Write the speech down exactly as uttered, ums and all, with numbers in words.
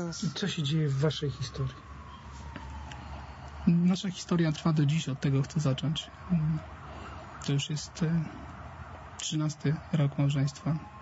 sens. Co się dzieje w waszej historii? Nasza historia trwa do dziś, od tego chcę zacząć. To już jest trzynasty rok małżeństwa.